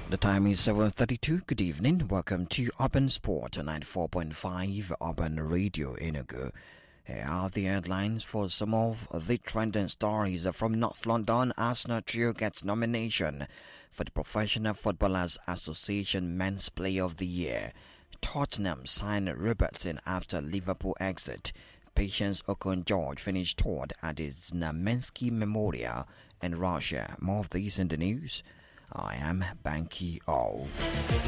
The time is 7:32. Good evening. Welcome to Urban Sport 94.5 Urban Radio Enugu. Here are the headlines for some of the trending stories from North London. Arsenal trio gets nomination for the Professional Footballers Association Men's Player of the Year. Tottenham signed Robertson after Liverpool exit. Patience Okon-George finished third at the Znamensky Memorial in Russia. More of these in the news. I am Banky O.